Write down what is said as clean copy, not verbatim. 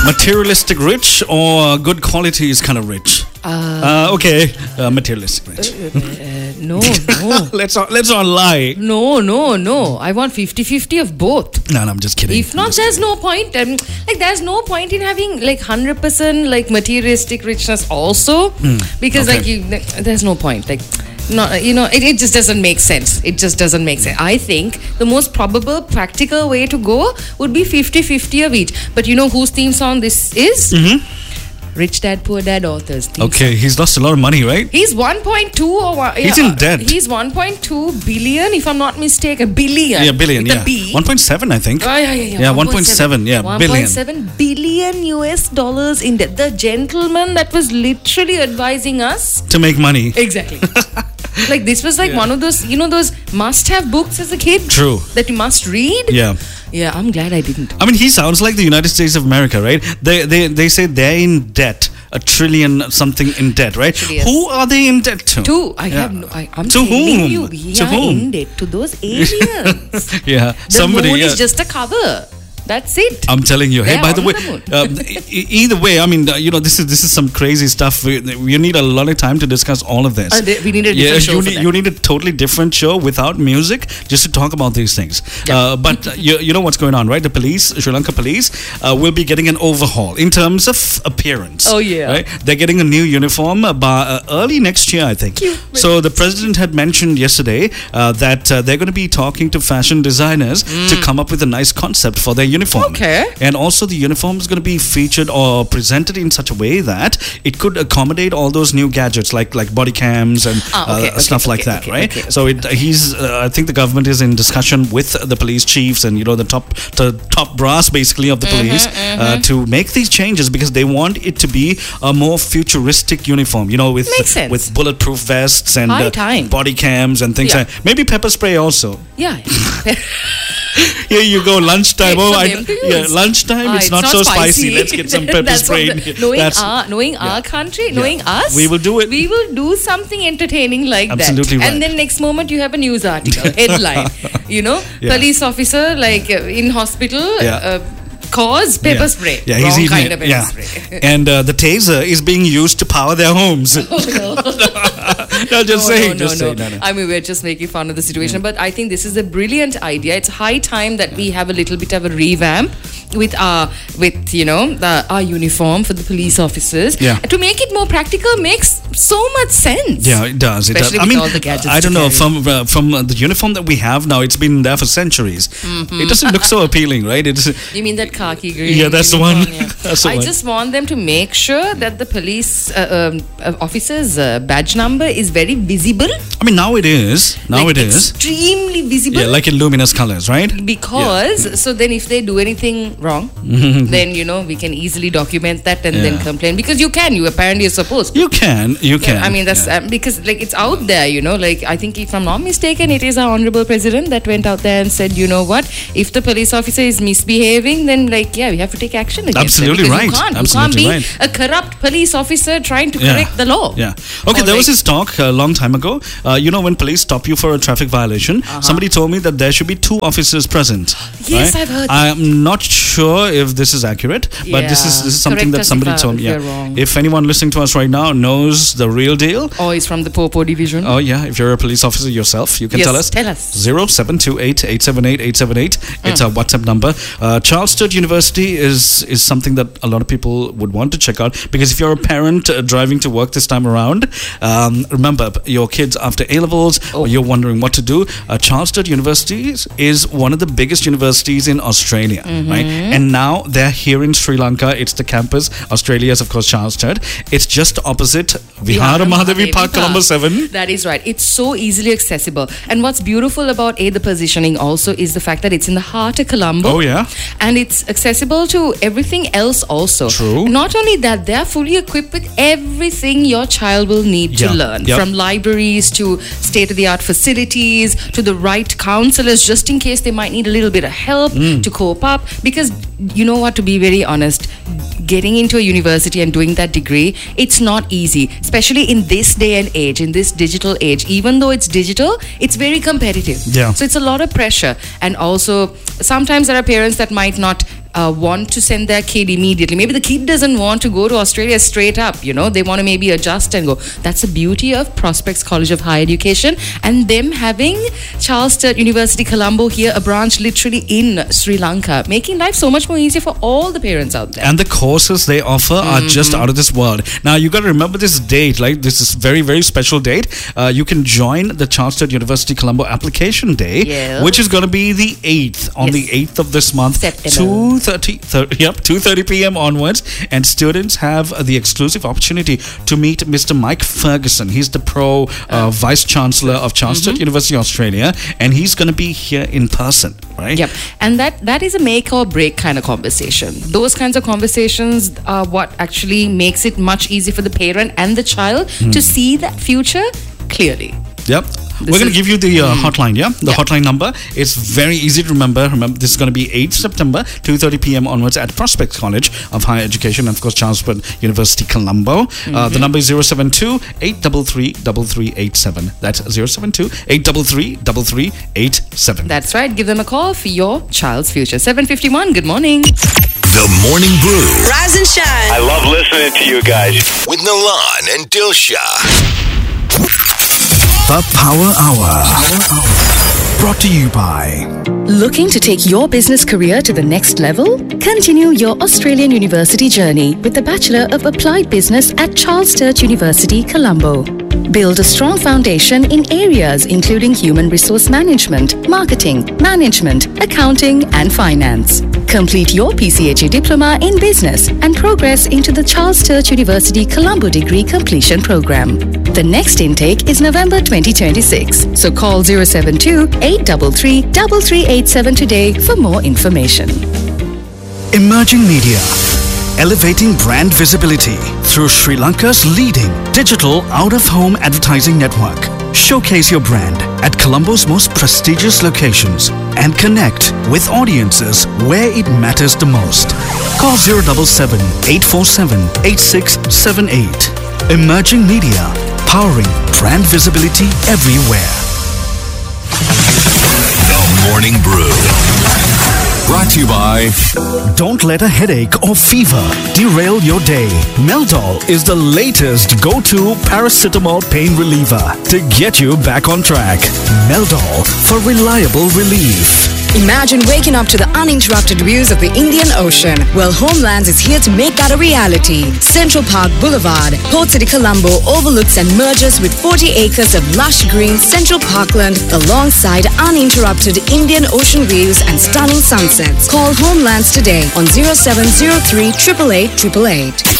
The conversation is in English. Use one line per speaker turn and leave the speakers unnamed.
Materialistic rich or good quality is kind of rich? Okay, materialistic rich.
No.
let's not lie.
No. I want 50-50 of both.
No, I'm just kidding.
If not, there's no point. There's no point in having 100% materialistic richness also, because there's no point. It just doesn't make sense. It just doesn't make sense. I think the most probable, practical way to go would be 50-50 of each. But you know whose theme song this is? Rich Dad Poor Dad authors.
Okay, he's lost a lot of money, right?
He's 1.2 or
he's in debt.
He's 1.2 billion, if I'm not mistaken. Billion.
Yeah, billion.
With
yeah,
a B.
1.7, I think.
Yeah,
1.7. Yeah, billion.
1.7 billion US dollars in debt. The gentleman that was literally advising us
to make money.
Exactly. This was one of those, those must-have books as a kid.
True.
That you must read. Yeah, I'm glad I didn't.
I mean, he sounds like the United States of America, right? They say they're in debt, $1 trillion something in debt, right?
Yes.
Who are they in debt to?
I'm
to
telling
whom?
you, we
to
are
whom?
in debt to those aliens. The moon is just a cover. That's it.
I'm telling you. Hey, by the way,
the
either way, I mean, this is some crazy stuff. We need a lot of time to discuss all of this.
We need a different show.
You need a totally different show without music just to talk about these things. Yeah. But you know what's going on, right? The police, Sri Lanka police, will be getting an overhaul in terms of appearance.
Oh yeah.
Right? They're getting a new uniform by early next year, I think. So the president had mentioned yesterday that they're going to be talking to fashion designers to come up with a nice concept for their uniform.
Okay.
And also the uniform is going to be featured or presented in such a way that it could accommodate all those new gadgets like body cams and stuff like that, right? So I think the government is in discussion with the police chiefs and the top brass basically of the police to make these changes because they want it to be a more futuristic uniform, with bulletproof vests and body cams and things like maybe pepper spray also.
Yeah.
Here you go, lunchtime. Lunchtime. It's not so spicy. Let's get some pepper spray.
Knowing our country, knowing us,
we will do it.
We will do something entertaining like
Absolutely
that.
Right.
And then next moment you have a news article headline. Police officer in hospital. Cause pepper spray.
Yeah,
Wrong he's kind of pepper spray.
And the taser is being used to power their homes. No, just say. No.
I mean, we're just making fun of the situation, but I think this is a brilliant idea. It's high time that we have a little bit of a revamp with our uniform for the police officers. To make it more practical makes so much sense.
Yeah, it does.
Especially with all the gadgets.
I don't know, from the uniform that we have now, it's been there for centuries. It doesn't look so appealing, right?
You mean that khaki green?
Yeah, that's the one.
I just want them to make sure that the police officer's badge number is very visible.
I mean, now it is.
Extremely visible.
Yeah, like in luminous colors, right?
Because, so then if they do anything wrong, then, we can easily document that and then complain. Because you apparently are supposed to.
You can.
I mean, that's because, it's out there, I think if I'm not mistaken, it is our Honorable President that went out there and said, you know what, if the police officer is misbehaving, then, we have to take action against
Absolutely
it.
Right.
You can't be a corrupt police officer trying to correct the law.
Yeah. Okay, there was this talk a long time ago. When police stop you for a traffic violation, somebody told me that there should be 2 officers present.
Yes, right? I've heard that.
I'm not sure if this is accurate, but this is something that somebody told me. If anyone listening to us right now knows the real deal.
Or is from the Popo division.
Oh, yeah. If you're a police officer yourself, you can tell us.
Tell us.
0728-878-878. It's our WhatsApp number. Charles Sturt University is something that a lot of people would want to check out because if you're a parent driving to work this time around, remember your kids after A-levels or you're wondering what to do, Charles Sturt University is one of the biggest universities in Australia, right? And now they're here in Sri Lanka. It's the campus. Australia is, of course, Charles Sturt. It's just opposite Vihara Mahadevi Park, Colombo 7.
That is right. It's so easily accessible. And what's beautiful about the positioning also is the fact that it's in the heart of Colombo.
Oh, yeah.
And it's accessible to everything else also.
True.
Not only that, they're fully equipped with everything your child will need to learn. From libraries to state-of-the-art facilities to the right counselors just in case they might need a little bit of help to cope up. Because you know what, to be very honest, getting into a university and doing that degree, it's not easy, especially in this day and age, in this digital age. Even though it's digital, it's very competitive.
Yeah.
So it's a lot of pressure. And also, sometimes there are parents that might not want to send their kid immediately. Maybe the kid doesn't want to go to Australia straight up, you know, they want to maybe adjust and go. That's the beauty of Prospects College of Higher Education and them having Charles Sturt University Colombo here, a branch literally in Sri Lanka, making life so much more easier for all the parents out there.
And the courses they offer are just out of this world. Now you got to remember this date, like this is very, very special date. You can join the Charles Sturt University Colombo application day, which is going to be the 8th, on the 8th of this month, 2:30 p.m. onwards, and students have the exclusive opportunity to meet Mr. Mike Ferguson. He's the Vice Chancellor of Charles Sturt University Australia, and he's going to be here in person, right?
Yep. And that is a make or break kind of conversation. Those kinds of conversations are what actually makes it much easier for the parent and the child to see that future clearly.
Yep. We're going to give you the hotline, The hotline number. It's very easy to remember. Remember, this is going to be 8th September, 2:30 p.m. onwards at Prospects College of Higher Education, and of course, Charles Sturt University Colombo. The number is 072-833-3387. That's 072-833-3387.
That's right. Give them a call for your child's future. 7:51. Good morning.
The Morning Brew.
Rise and shine.
I love listening to you guys.
With Nalan and Dilsha.
The Power Hour. Brought to you by...
Looking to take your business career to the next level? Continue your Australian university journey with the Bachelor of Applied Business at Charles Sturt University, Colombo. Build a strong foundation in areas including human resource management, marketing, management, accounting and finance. Complete your PCHE diploma in business and progress into the Charles Sturt University Colombo degree completion program. The next intake is November 2026. So call 072-833-3387 today for more information.
Emerging Media. Elevating brand visibility through Sri Lanka's leading digital out-of-home advertising network. Showcase your brand at Colombo's most prestigious locations and connect with audiences where it matters the most. Call 077-847-8678. Emerging Media, powering brand visibility everywhere.
The Morning Brew. Brought to you by...
Don't let a headache or fever derail your day. Meldol is the latest go-to paracetamol pain reliever to get you back on track. Meldol for reliable relief.
Imagine waking up to the uninterrupted views of the Indian Ocean. Well, Homelands is here to make that a reality. Central Park Boulevard, Port City Colombo overlooks and merges with 40 acres of lush green central parkland alongside uninterrupted Indian Ocean views and stunning sunsets. Call Homelands today on 0703 888 888.